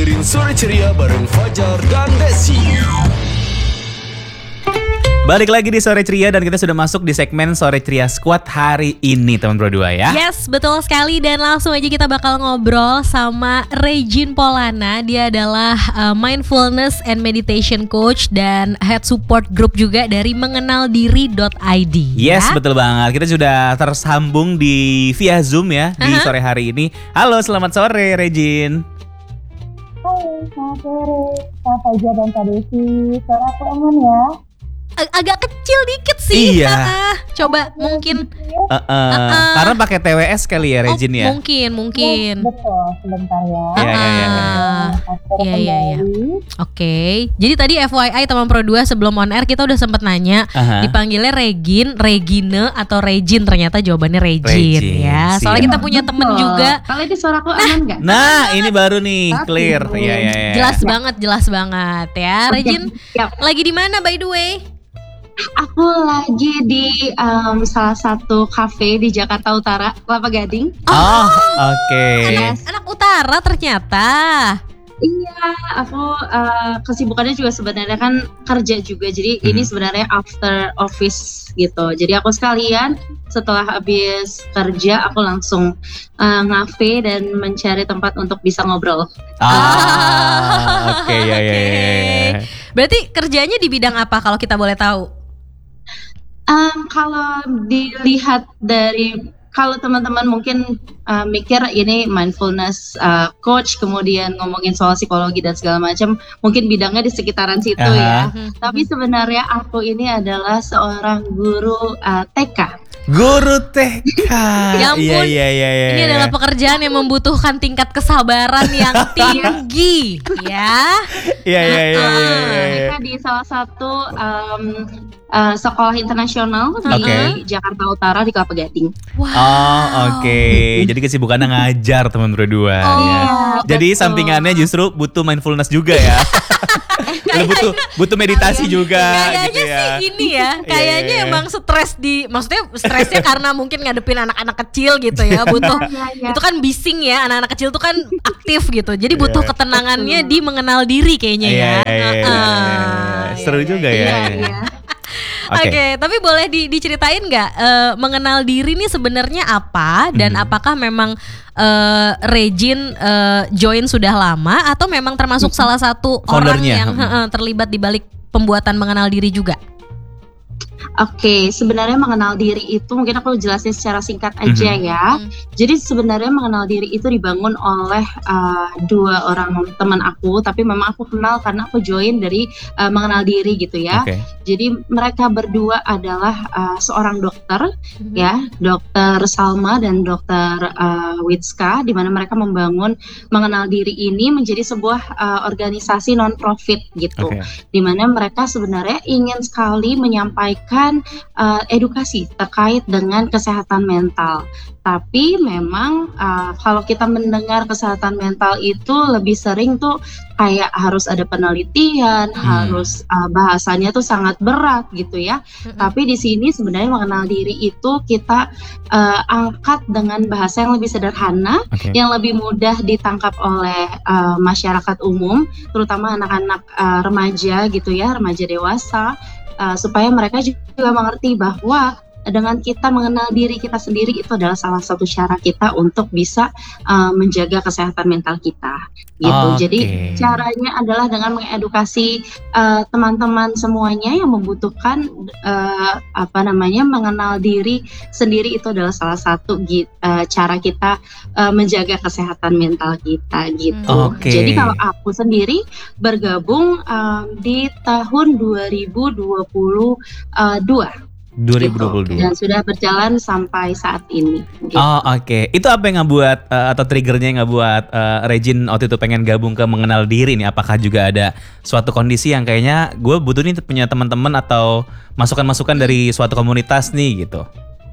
dengerin Sore Ceria bareng Fajar dan Desi. Balik lagi di Sore Ceria dan kita sudah masuk di segmen Sore Ceria Squad hari ini teman berdua ya. Yes, betul sekali dan langsung aja kita bakal ngobrol sama Regine Polana. Dia adalah mindfulness and meditation coach dan head support group juga dari mengenaldiri.id. Yes, ya? betul banget. Kita sudah tersambung di via Zoom ya di sore hari ini. Halo, selamat sore Regine. Hai, selamat sore Kak Fajar dan Kak Desi. Suara aku aman ya? Agak kecil dikit sih. Iya. Coba mungkin. Karena pakai TWS kali ya Regine ya. Mungkin. Betul, sebentar ya. Iya. Oke. Jadi tadi FYI teman Pro 2 sebelum on air kita udah sempet nanya dipanggilnya Regine, Regine atau Regine, ternyata jawabannya Regine ya. Soalnya kita punya temen juga. Kalau ini suaraku aman nggak? Nah, ini baru nih clear. Iya. Jelas banget ya. Regine lagi di mana by the way? Aku lagi di salah satu kafe di Jakarta Utara, Kelapa Gading. Oke. Anak utara ternyata. Iya, aku kesibukannya juga sebenarnya kan kerja juga. Jadi ini sebenarnya after office gitu. Jadi aku sekalian setelah habis kerja aku langsung ngafe dan mencari tempat untuk bisa ngobrol. Oke. Berarti kerjanya di bidang apa kalau kita boleh tahu? Kalau dilihat dari, kalau teman-teman mungkin mikir ini mindfulness coach, kemudian ngomongin soal psikologi dan segala macam, mungkin bidangnya di sekitaran situ ya. Tapi sebenarnya aku ini adalah seorang guru TK. Guru TK. Ya ampun. Iya. Ini adalah pekerjaan yang membutuhkan tingkat kesabaran yang tinggi, ya. Iya. Mereka di salah satu sekolah internasional di Jakarta Utara di Kelapa Gading. Wow. Oke. Jadi kesibukannya ngajar teman berdua ya. Jadi sampingannya justru butuh mindfulness juga ya. butuh meditasi juga Kayaknya gitu ya. sih ini ya. Kayaknya emang maksudnya stresnya karena mungkin ngadepin anak-anak kecil gitu ya. Butuh itu kan bising ya, anak-anak kecil tuh kan aktif gitu. Jadi butuh ketenangannya di mengenal diri kayaknya ya. Seru juga ya. Oke, tapi boleh diceritain nggak mengenal diri nih sebenarnya apa dan apakah memang Regine join sudah lama atau memang termasuk salah satu orang yang terlibat di balik pembuatan mengenal diri juga? Oke, sebenarnya mengenal diri itu mungkin aku jelasin secara singkat aja ya. Jadi sebenarnya mengenal diri itu dibangun oleh dua orang teman aku, tapi memang aku kenal karena aku join dari mengenal diri gitu ya. Jadi mereka berdua adalah seorang dokter ya, Dokter Salma dan Dokter Witska, di mana mereka membangun mengenal diri ini menjadi sebuah organisasi non-profit gitu. Di mana mereka sebenarnya ingin sekali menyampaikan edukasi terkait dengan kesehatan mental. Tapi memang kalau kita mendengar kesehatan mental itu lebih sering tuh kayak harus ada penelitian, harus bahasanya tuh sangat berat gitu ya. Tapi di sini sebenarnya mengenal diri itu kita angkat dengan bahasa yang lebih sederhana, yang lebih mudah ditangkap oleh masyarakat umum, terutama anak-anak remaja gitu ya, remaja dewasa. Supaya mereka juga mengerti bahwa dengan kita mengenal diri kita sendiri itu adalah salah satu cara kita untuk bisa menjaga kesehatan mental kita gitu. Jadi caranya adalah dengan mengedukasi teman-teman semuanya yang membutuhkan mengenal diri sendiri, itu adalah salah satu cara kita menjaga kesehatan mental kita gitu. Jadi kalau aku sendiri bergabung di tahun 2022. Dan sudah berjalan sampai saat ini gitu. Itu apa yang ngebuat atau triggernya yang ngebuat Regine waktu itu pengen gabung ke mengenal diri nih? Apakah juga ada suatu kondisi yang kayaknya gue butuh nih punya teman-teman atau masukan-masukan dari suatu komunitas nih gitu?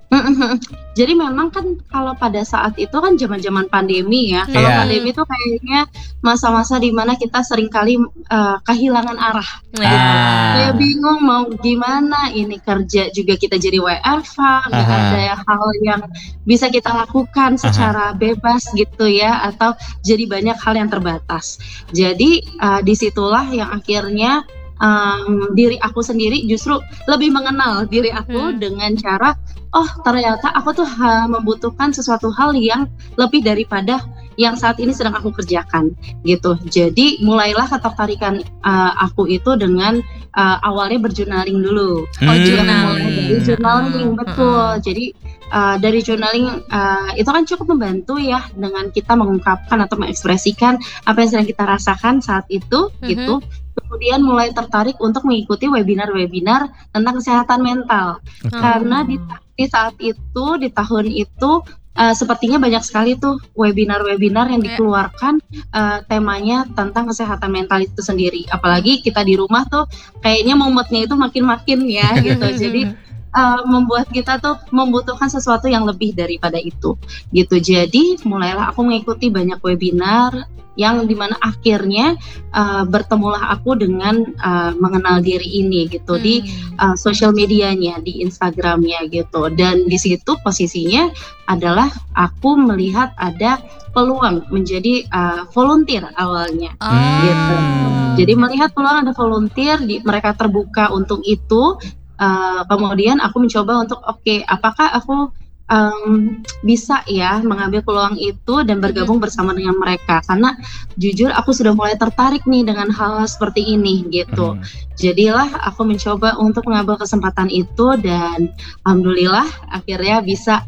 Jadi memang kan kalau pada saat itu kan zaman-zaman pandemi ya. Kalau Iya. pandemi itu kayaknya masa-masa di mana kita seringkali kehilangan arah. Ah. Kayak bingung mau gimana, ini kerja juga kita jadi WFH, nggak Aha. ada hal yang bisa kita lakukan secara bebas gitu ya, atau jadi banyak hal yang terbatas. Jadi disitulah yang akhirnya diri aku sendiri justru lebih mengenal diri aku dengan cara, oh ternyata aku tuh membutuhkan sesuatu hal yang lebih daripada yang saat ini sedang aku kerjakan gitu. Jadi mulailah ketertarikan aku itu dengan awalnya berjournaling dulu. Mulai dari journaling, betul. Jadi dari journaling itu kan cukup membantu ya dengan kita mengungkapkan atau mengekspresikan apa yang sedang kita rasakan saat itu gitu. Kemudian mulai tertarik untuk mengikuti webinar-webinar tentang kesehatan mental. Karena di saat itu, di tahun itu sepertinya banyak sekali tuh webinar-webinar yang dikeluarkan temanya tentang kesehatan mental itu sendiri. Apalagi kita di rumah tuh kayaknya moodnya itu makin-makin ya gitu. Jadi membuat kita tuh membutuhkan sesuatu yang lebih daripada itu gitu. Jadi mulailah aku mengikuti banyak webinar yang dimana akhirnya bertemulah aku dengan mengenal diri ini gitu di sosial medianya, di Instagramnya gitu. Dan di situ posisinya adalah aku melihat ada peluang menjadi volunteer awalnya gitu. Jadi melihat peluang ada volunteer, mereka terbuka untuk itu. Kemudian aku mencoba untuk apakah aku bisa ya mengambil peluang itu dan bergabung bersama dengan mereka, karena jujur aku sudah mulai tertarik nih dengan hal seperti ini gitu. Jadilah aku mencoba untuk mengambil kesempatan itu dan alhamdulillah akhirnya bisa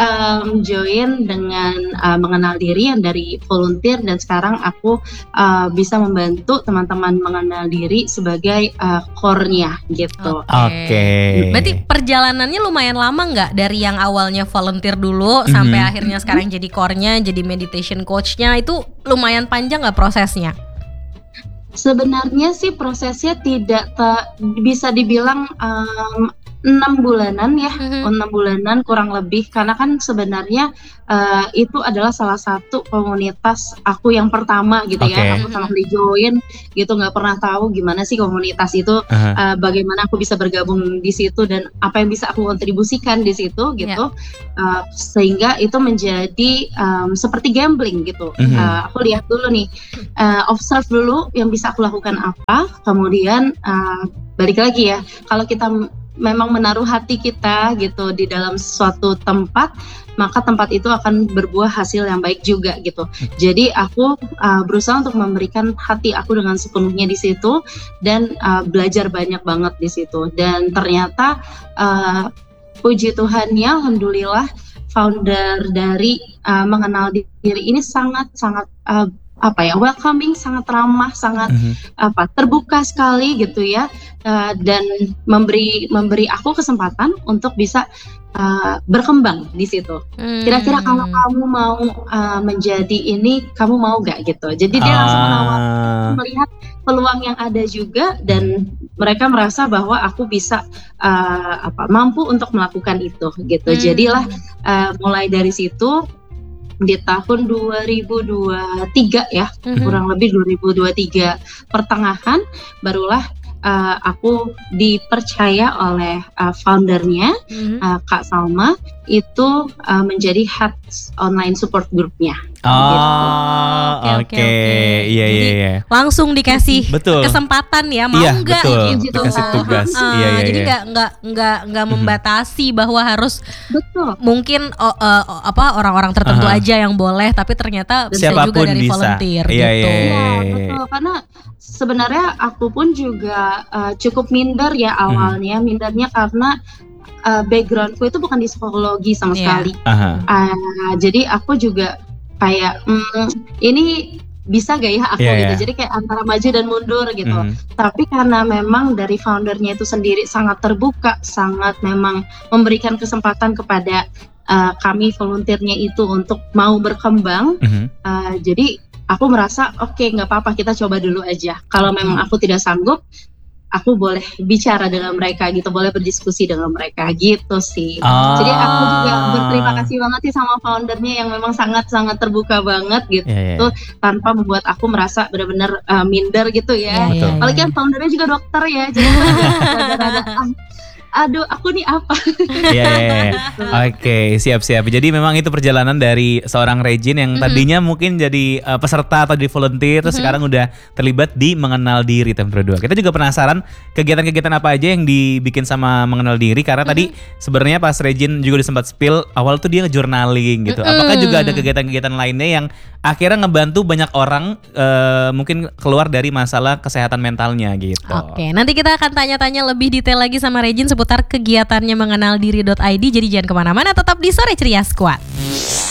join dengan mengenal diri yang dari volunteer, dan sekarang aku bisa membantu teman-teman mengenal diri sebagai core-nya gitu. Oke. Berarti perjalanannya lumayan lama nggak dari yang awalnya volunteer dulu sampai akhirnya sekarang jadi core-nya, jadi meditation coach-nya, itu lumayan panjang nggak prosesnya? Sebenarnya sih prosesnya tidak bisa dibilang 6 bulanan ya, 6 bulanan kurang lebih, karena kan sebenarnya itu adalah salah satu komunitas aku yang pertama gitu ya. Aku sama sekali join gitu, nggak pernah tahu gimana sih komunitas itu, bagaimana aku bisa bergabung di situ dan apa yang bisa aku kontribusikan di situ gitu. Sehingga itu menjadi seperti gambling gitu. Aku lihat dulu nih, observe dulu yang bisa aku lakukan apa, kemudian balik lagi ya, kalau kita memang menaruh hati kita gitu di dalam suatu tempat, maka tempat itu akan berbuah hasil yang baik juga gitu. Jadi aku berusaha untuk memberikan hati aku dengan sepenuhnya di situ dan belajar banyak banget di situ. Dan ternyata puji Tuhannya, alhamdulillah founder dari mengenal diri ini sangat-sangat welcoming, sangat ramah, sangat terbuka sekali gitu ya, dan memberi aku kesempatan untuk bisa berkembang di situ. Kira-kira kalau kamu mau menjadi ini, kamu mau gak gitu? Jadi dia langsung menawarkan, melihat peluang yang ada juga, dan mereka merasa bahwa aku bisa mampu untuk melakukan itu gitu. Jadilah mulai dari situ di tahun 2023 ya, kurang lebih 2023 pertengahan barulah aku dipercaya oleh foundernya, Kak Salma, itu menjadi head online support groupnya. Oke. Iya. Langsung dikasih kesempatan ya, mau nggak gitu. Dikasih tugas. Jadi nggak membatasi bahwa harus mungkin orang-orang tertentu aja yang boleh, tapi ternyata bisa siapapun juga dari bisa. volunteer Iya, gitu. Iya, betul. Karena sebenarnya aku pun juga cukup minder ya awalnya. Mindernya karena backgroundku itu bukan di psikologi sama sekali. Jadi aku juga kayak ini bisa gak ya aku gitu. Jadi kayak antara maju dan mundur gitu. Tapi karena memang dari foundernya itu sendiri sangat terbuka, sangat memang memberikan kesempatan kepada kami volunteernya itu untuk mau berkembang. Jadi aku merasa oke, nggak apa-apa, kita coba dulu aja. Kalau memang aku tidak sanggup, aku boleh bicara dengan mereka gitu, boleh berdiskusi dengan mereka gitu sih. Ah. Jadi aku juga berterima kasih banget sih sama foundernya yang memang sangat-sangat terbuka banget gitu, Iya. tanpa membuat aku merasa benar-benar minder gitu ya. Betul. Apalagi kan foundernya juga dokter ya, jadi aku juga rada-rada aduh aku nih apa. Iya. Oke, siap-siap. Jadi memang itu perjalanan dari seorang Regine yang tadinya mungkin jadi peserta atau di volunteer, terus sekarang udah terlibat di Mengenal Diri Tempro 2. Kita juga penasaran kegiatan-kegiatan apa aja yang dibikin sama Mengenal Diri, karena tadi sebenarnya pas Regine juga sempat spill awal tuh dia journaling gitu. Apakah juga ada kegiatan-kegiatan lainnya yang akhirnya ngebantu banyak orang mungkin keluar dari masalah kesehatan mentalnya gitu. Oke, nanti kita akan tanya-tanya lebih detail lagi sama Regine seputar kegiatannya mengenaldiri.id. Jadi jangan kemana-mana, tetap di Sore Ceria Squad.